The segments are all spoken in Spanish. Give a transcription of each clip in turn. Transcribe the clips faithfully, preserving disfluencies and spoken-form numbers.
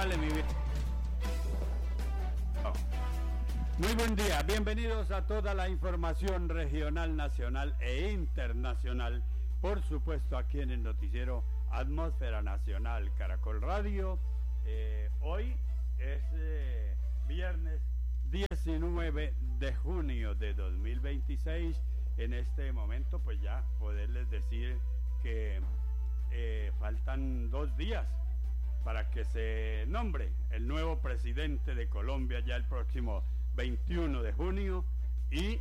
Vale, mi bien. Oh. Muy buen día, bienvenidos a toda la información regional, nacional e internacional. Por supuesto, aquí en el noticiero Atmósfera Nacional Caracol Radio. Eh, hoy es eh, viernes diecinueve de junio de dos mil veintiséis. En este momento, pues ya poderles decir que eh, faltan dos días para que se nombre el nuevo presidente de Colombia ya el próximo veintiuno de junio, y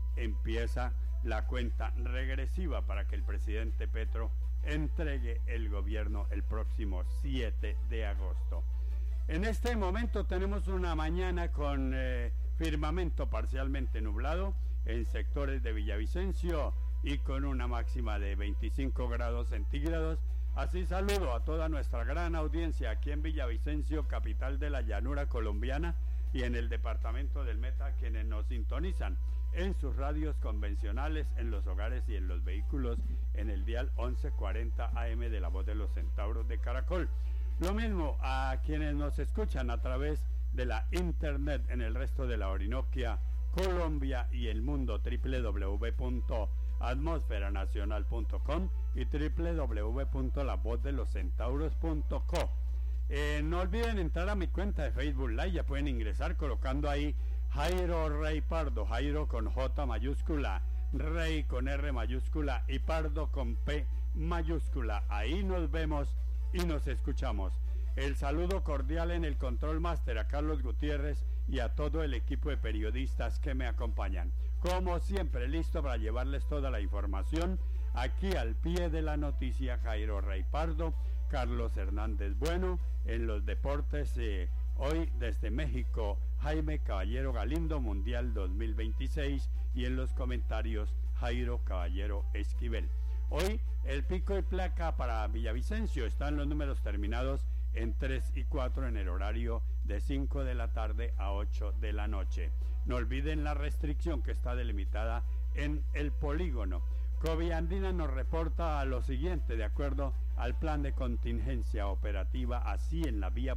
empieza la cuenta regresiva para que el presidente Petro entregue el gobierno el próximo siete de agosto. En este momento tenemos una mañana con eh, firmamento parcialmente nublado en sectores de Villavicencio y con una máxima de veinticinco grados centígrados. Así saludo a toda nuestra gran audiencia aquí en Villavicencio, capital de la llanura colombiana, y en el departamento del Meta, quienes nos sintonizan en sus radios convencionales, en los hogares y en los vehículos, en el dial once cuarenta A M de la Voz de los Centauros de Caracol. Lo mismo a quienes nos escuchan a través de la internet en el resto de la Orinoquia, Colombia y el mundo, doble u doble u doble u punto atmosfera nacional punto com y doble u doble u doble u punto la voz de los centauros punto co. Eh, no olviden entrar a mi cuenta de Facebook Live, ya pueden ingresar colocando ahí Jairo Rey Pardo, Jairo con J mayúscula, Rey con R mayúscula y Pardo con P mayúscula. Ahí nos vemos y nos escuchamos. El saludo cordial en el Control Master a Carlos Gutiérrez y a todo el equipo de periodistas que me acompañan. Como siempre, listo para llevarles toda la información. Aquí al pie de la noticia, Jairo Rey Pardo, Carlos Hernández Bueno, en los deportes, eh, hoy desde México, Jaime Caballero Galindo, Mundial dos mil veintiséis, y en los comentarios, Jairo Caballero Esquivel. Hoy, el pico y placa para Villavicencio están los números terminados en tres y cuatro en el horario de cinco de la tarde a ocho de la noche. No olviden la restricción que está delimitada en el polígono. COVID Andina nos reporta lo siguiente: de acuerdo al plan de contingencia operativa, así en la vía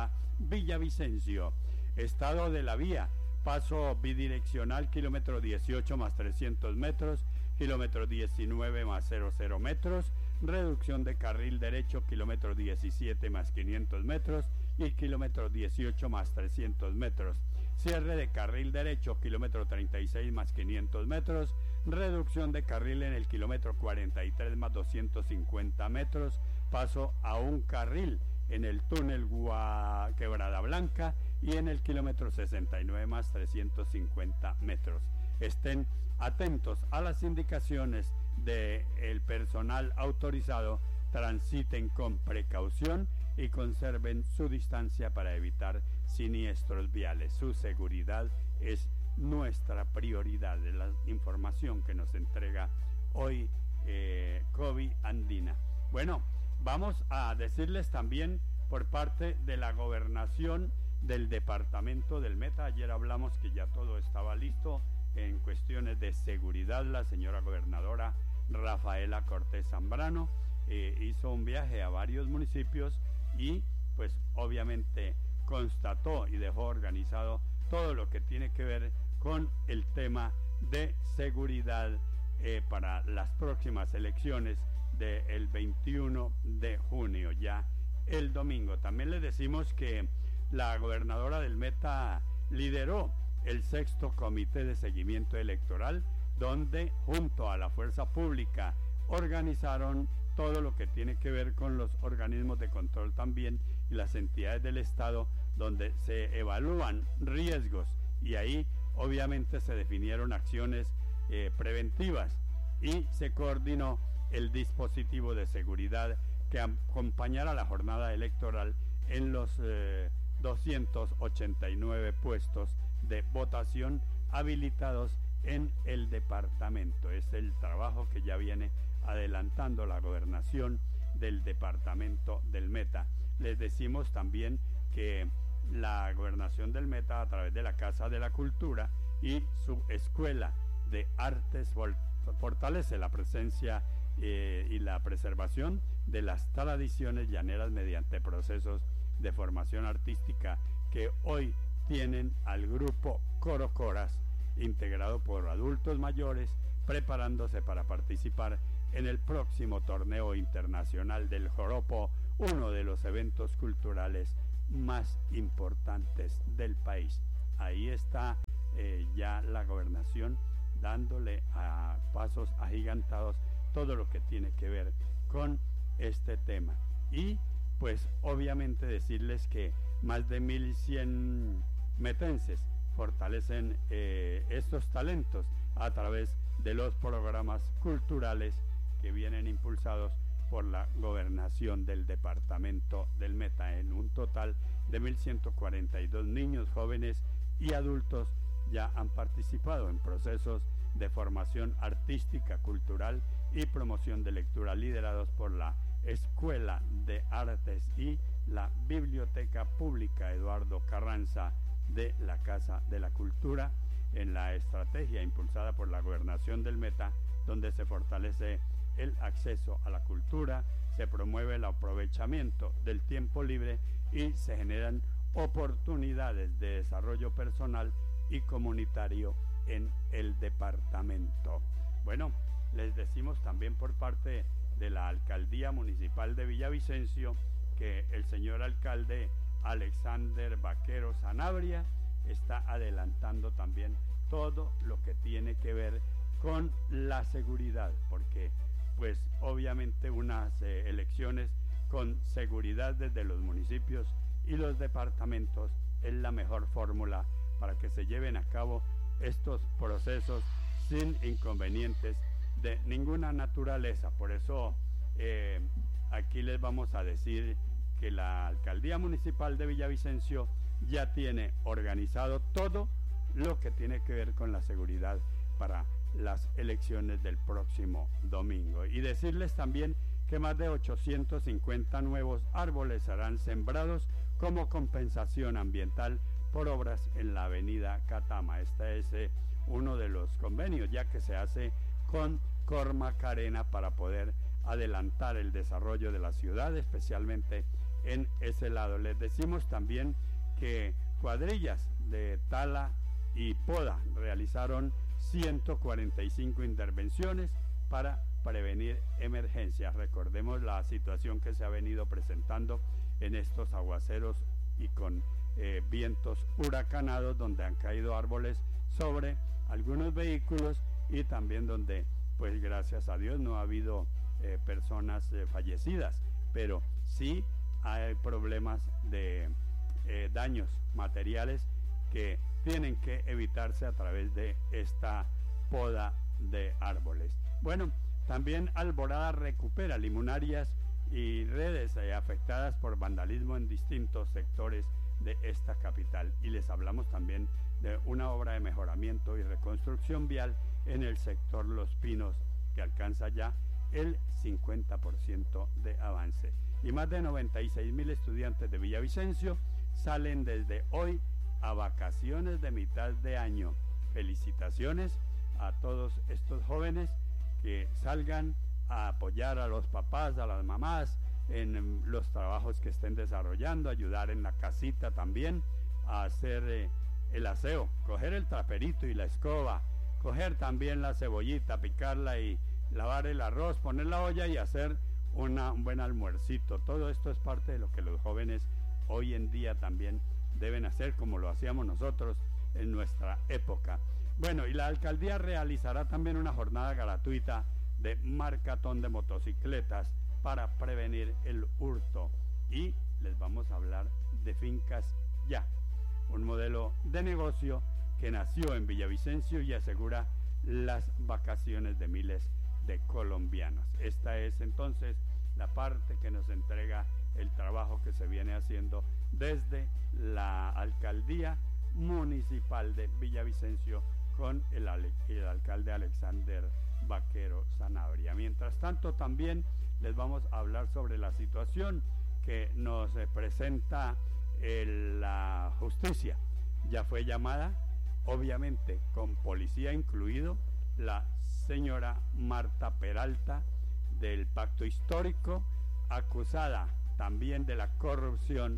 Bogotá-Villavicencio. Estado de la vía: paso bidireccional, kilómetro dieciocho más trescientos metros, kilómetro diecinueve más cero metros, reducción de carril derecho, kilómetro diecisiete más quinientos metros y kilómetro dieciocho más trescientos metros. Cierre de carril derecho, kilómetro treinta y seis más quinientos metros, reducción de carril en el kilómetro cuarenta y tres más doscientos cincuenta metros, paso a un carril en el túnel Gua... Quebrada Blanca y en el kilómetro sesenta y nueve más trescientos cincuenta metros. Estén atentos a las indicaciones del personal autorizado, transiten con precaución y conserven su distancia para evitar siniestros viales. Su seguridad es nuestra prioridad, de la información que nos entrega hoy eh, COVID Andina. Bueno, vamos a decirles también por parte de la gobernación del departamento del Meta. Ayer hablamos que ya todo estaba listo en cuestiones de seguridad. La señora gobernadora Rafaela Cortés Zambrano eh, hizo un viaje a varios municipios y pues obviamente constató y dejó organizado todo lo que tiene que ver con el tema de seguridad eh, para las próximas elecciones del veintiuno de junio, ya el domingo. También les decimos que la gobernadora del Meta lideró el sexto comité de seguimiento electoral, donde junto a la fuerza pública organizaron todo lo que tiene que ver con los organismos de control también y las entidades del Estado, donde se evalúan riesgos, y ahí obviamente se definieron acciones eh, preventivas y se coordinó el dispositivo de seguridad que acompañará la jornada electoral en los eh, doscientos ochenta y nueve puestos de votación habilitados en el departamento. Es el trabajo que ya viene adelantando la gobernación del departamento del Meta. Les decimos también que la gobernación del Meta, a través de la Casa de la Cultura y su Escuela de Artes, fortalece la presencia eh, y la preservación de las tradiciones llaneras mediante procesos de formación artística que hoy tienen al grupo Corocoras, integrado por adultos mayores, preparándose para participar en el próximo torneo internacional del joropo, uno de los eventos culturales más importantes del país. Ahí está eh, ya la gobernación dándole a pasos agigantados todo lo que tiene que ver con este tema. Y pues obviamente decirles que más de mil cien metenses fortalecen eh, estos talentos a través de los programas culturales que vienen impulsados por la gobernación del departamento del Meta. En un total de mil ciento cuarenta y dos niños, jóvenes y adultos ya han participado en procesos de formación artística, cultural y promoción de lectura liderados por la Escuela de Artes y la Biblioteca Pública Eduardo Carranza de la Casa de la Cultura, en la estrategia impulsada por la gobernación del Meta, donde se fortalece el acceso a la cultura, se promueve el aprovechamiento del tiempo libre y se generan oportunidades de desarrollo personal y comunitario en el departamento. Bueno, les decimos también por parte de la Alcaldía Municipal de Villavicencio que el señor alcalde Alexander Vaquero Sanabria está adelantando también todo lo que tiene que ver con la seguridad, porque pues obviamente unas eh, elecciones con seguridad desde los municipios y los departamentos es la mejor fórmula para que se lleven a cabo estos procesos sin inconvenientes de ninguna naturaleza. Por eso eh, aquí les vamos a decir que la Alcaldía Municipal de Villavicencio ya tiene organizado todo lo que tiene que ver con la seguridad para las elecciones del próximo domingo. Y decirles también que más de ochocientos cincuenta nuevos árboles serán sembrados como compensación ambiental por obras en la avenida Catama. Este es eh, uno de los convenios ya que se hace con Cormacarena para poder adelantar el desarrollo de la ciudad, especialmente en ese lado. Les decimos también que cuadrillas de tala y poda realizaron ciento cuarenta y cinco intervenciones para prevenir emergencias. Recordemos la situación que se ha venido presentando en estos aguaceros y con eh, vientos huracanados, donde han caído árboles sobre algunos vehículos y también donde, pues gracias a Dios, no ha habido eh, personas eh, fallecidas, pero sí hay problemas de eh, daños materiales que tienen que evitarse a través de esta poda de árboles. Bueno, también Alborada recupera limonarias y redes eh, afectadas por vandalismo en distintos sectores de esta capital. Y les hablamos también de una obra de mejoramiento y reconstrucción vial en el sector Los Pinos, que alcanza ya el cincuenta por ciento de avance. Y más de noventa y seis mil estudiantes de Villavicencio salen desde hoy a vacaciones de mitad de año. Felicitaciones a todos estos jóvenes que salgan a apoyar a los papás, a las mamás en los trabajos que estén desarrollando, ayudar en la casita también, a hacer eh, el aseo, coger el traperito y la escoba, coger también la cebollita, picarla y lavar el arroz, poner la olla y hacer una, un buen almuercito. Todo esto es parte de lo que los jóvenes hoy en día también deben hacer, como lo hacíamos nosotros en nuestra época. Bueno, y la alcaldía realizará también una jornada gratuita de marcatón de motocicletas para prevenir el hurto. Y les vamos a hablar de Fincas Ya, un modelo de negocio que nació en Villavicencio y asegura las vacaciones de miles de colombianos. Esta es entonces la parte que nos entrega el trabajo que se viene haciendo desde la alcaldía municipal de Villavicencio con el, el alcalde Alexander Vaquero Sanabria. Mientras tanto, también les vamos a hablar sobre la situación que nos eh, presenta eh, la justicia. Ya fue llamada, obviamente con policía incluido, la señora Marta Peralta del Pacto Histórico, acusada también de la corrupción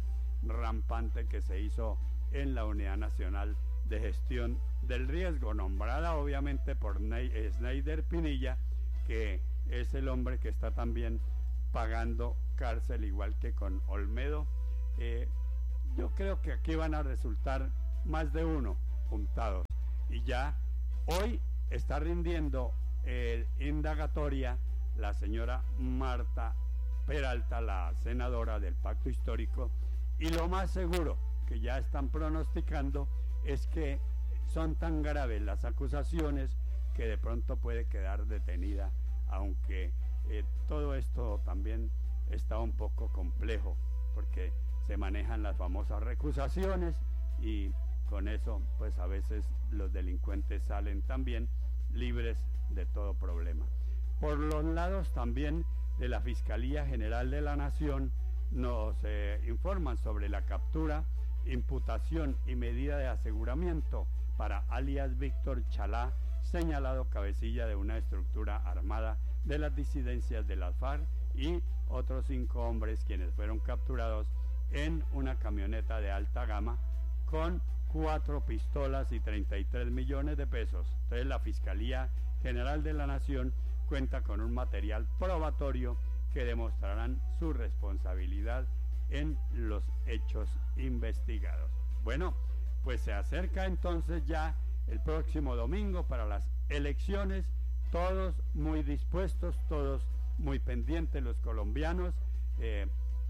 rampante que se hizo en la Unidad Nacional de Gestión del Riesgo, nombrada obviamente por Snyder Pinilla, que es el hombre que está también pagando cárcel igual que con Olmedo. Eh, yo creo que aquí van a resultar más de uno juntados, y ya hoy está rindiendo eh, indagatoria la señora Marta Peralta, la senadora del Pacto Histórico, y lo más seguro que ya están pronosticando es que son tan graves las acusaciones que de pronto puede quedar detenida, aunque eh, todo esto también está un poco complejo porque se manejan las famosas recusaciones y con eso pues a veces los delincuentes salen también libres de todo problema. Por los lados también de la Fiscalía General de la Nación nos eh, informan sobre la captura, imputación y medida de aseguramiento para alias Víctor Chalá, señalado cabecilla de una estructura armada de las disidencias de las FARC, y otros cinco hombres quienes fueron capturados en una camioneta de alta gama con cuatro pistolas y treinta y tres millones de pesos. Entonces la Fiscalía General de la Nación cuenta con un material probatorio que demostrarán su responsabilidad en los hechos investigados. Bueno, pues se acerca entonces ya el próximo domingo para las elecciones, todos muy dispuestos, todos muy pendientes los colombianos. Eh,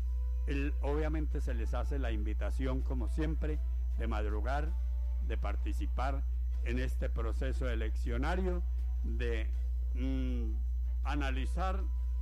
el, obviamente se les hace la invitación, como siempre, de madrugar, de participar en este proceso eleccionario, de mmm, analizar,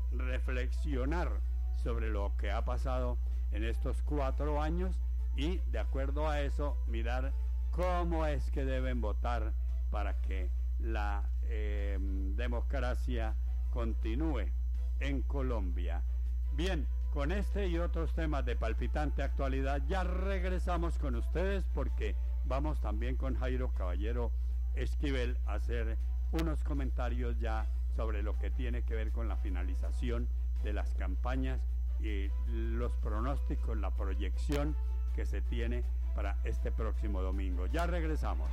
reflexionar sobre lo que ha pasado en estos cuatro años y de acuerdo a eso mirar cómo es que deben votar para que la eh, democracia continúe en Colombia. Bien, con este y otros temas de palpitante actualidad ya regresamos con ustedes porque vamos también con Jairo Caballero Esquivel a hacer unos comentarios ya sobre lo que tiene que ver con la finalización de las campañas y los pronósticos, la proyección que se tiene para este próximo domingo. Ya regresamos.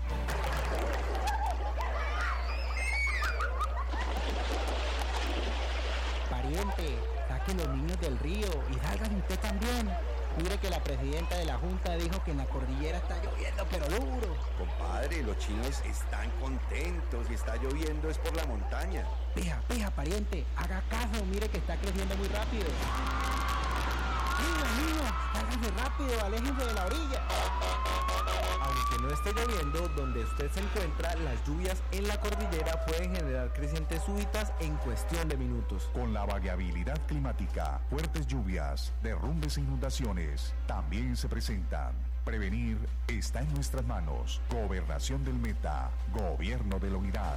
Pariente, saquen los niños del río y salgan usted también. Mire que la presidenta de la Junta dijo que en la cordillera está lloviendo, pero duro. Compadre, los chinos están contentos y está lloviendo es por la montaña. Peja, peja, pariente, haga caso, mire que está creciendo muy rápido. Niños, niños, sálganse rápido, aléjense de la orilla. Aunque no esté lloviendo, donde usted se encuentra, las lluvias en la cordillera pueden generar crecientes súbitas en cuestión de minutos. Con la variabilidad climática, fuertes lluvias, derrumbes e inundaciones también se presentan. Prevenir está en nuestras manos. Gobernación del Meta, Gobierno de la Unidad.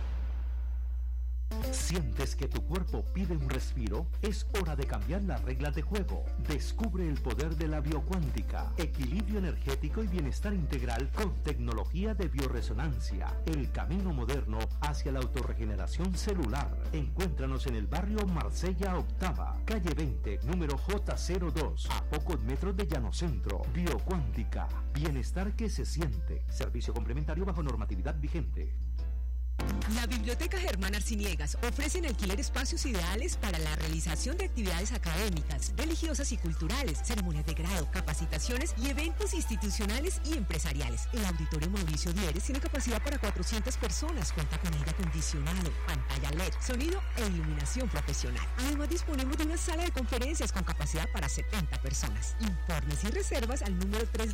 ¿Sientes que tu cuerpo pide un respiro? Es hora de cambiar las reglas de juego. Descubre el poder de la biocuántica, equilibrio energético y bienestar integral con tecnología de bioresonancia. El camino moderno hacia la autorregeneración celular. Encuéntranos en el barrio Marsella Octava, calle veinte, número J cero dos, a pocos metros de Llanocentro. Biocuántica, bienestar que se siente. Servicio complementario bajo normatividad vigente. La Biblioteca Germán Arciniegas ofrece en alquiler espacios ideales para la realización de actividades académicas, religiosas y culturales, ceremonias de grado, capacitaciones y eventos institucionales y empresariales. El Auditorio Mauricio Dieres tiene capacidad para cuatrocientas personas, cuenta con aire acondicionado, pantalla L E D, sonido e iluminación profesional. Además disponemos de una sala de conferencias con capacidad para setenta personas. Informes y reservas al número tres